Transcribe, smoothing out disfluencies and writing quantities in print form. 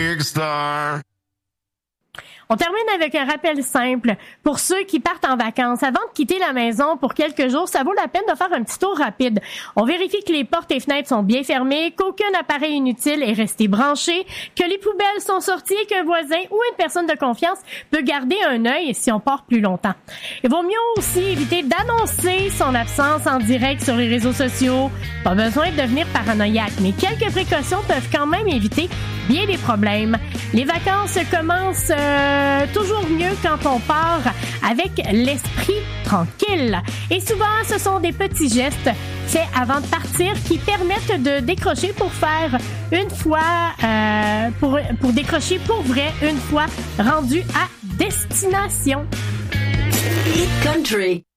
Big Star. On termine avec un rappel simple. Pour ceux qui partent en vacances, avant de quitter la maison pour quelques jours, ça vaut la peine de faire un petit tour rapide. On vérifie que les portes et fenêtres sont bien fermées, qu'aucun appareil inutile est resté branché, que les poubelles sont sorties et qu'un voisin ou une personne de confiance peut garder un œil si on part plus longtemps. Il vaut mieux aussi éviter d'annoncer son absence en direct sur les réseaux sociaux. Pas besoin de devenir paranoïaque, mais quelques précautions peuvent quand même éviter bien des problèmes. Les vacances commencent toujours mieux quand on part avec l'esprit tranquille. Et souvent, ce sont des petits gestes faits avant de partir qui permettent de décrocher pour faire une fois, pour décrocher pour vrai une fois rendu à destination. Hit Country.